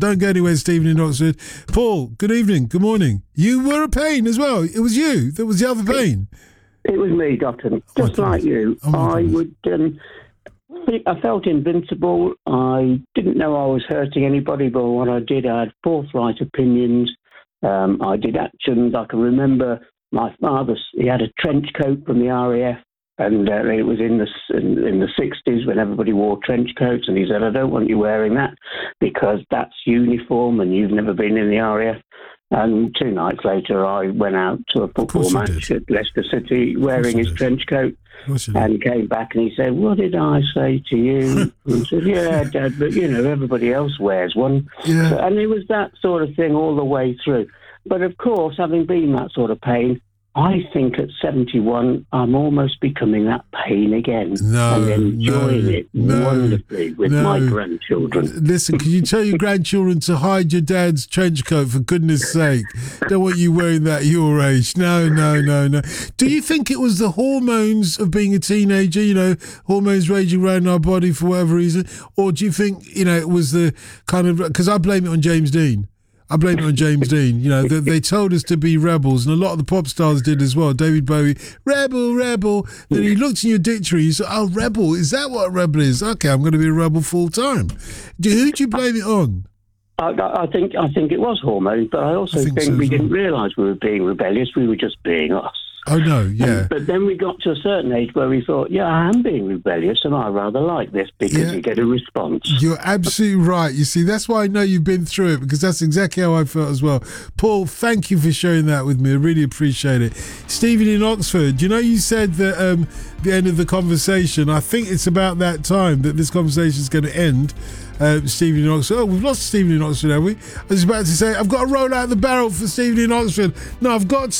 Don't go anywhere, Stephen in Oxford. Paul, good evening, good morning. You were a pain as well. It was you that was the other pain. It was me, Doctor. Just like you. I felt invincible. I didn't know I was hurting anybody, but what I did, I had forthright opinions. I did actions. I can remember my father, he had a trench coat from the RAF, and it was in the 60s when everybody wore trench coats, and he said, I don't want you wearing that because that's uniform and you've never been in the RAF. And 2 nights later, I went out to a football match at Leicester City wearing his trench coat and came back and he said, what did I say to you? And I said, yeah, Dad, but, everybody else wears one. Yeah. So, and it was that sort of thing all the way through. But, of course, having been that sort of pain, I think at 71, I'm almost becoming that pain again and enjoying it wonderfully with my grandchildren. Listen, can you tell your grandchildren to hide your dad's trench coat, for goodness sake? Don't want you wearing that at your age. No. Do you think it was the hormones of being a teenager, hormones raging around our body for whatever reason? Or do you think, it was the kind of... Because I blame it on James Dean. They told us to be rebels, and a lot of the pop stars did as well. David Bowie, rebel. Then he looked in your dictionary, he said, oh, rebel, is that what a rebel is? Okay, I'm going to be a rebel full time. Who do you blame it on? I think it was hormones, but I also think we didn't realise we were being rebellious, we were just being us. Oh, no, yeah. But then we got to a certain age where we thought, I am being rebellious and I rather like this because you get a response. You're absolutely right. You see, that's why I know you've been through it, because that's exactly how I felt as well. Paul, thank you for sharing that with me. I really appreciate it. Stephen in Oxford, you said that the end of the conversation, I think it's about that time that this conversation is going to end. Stephen in Oxford. Oh, we've lost Stephen in Oxford, have we? I was about to say, I've got to roll out the barrel for Stephen in Oxford. No, I've got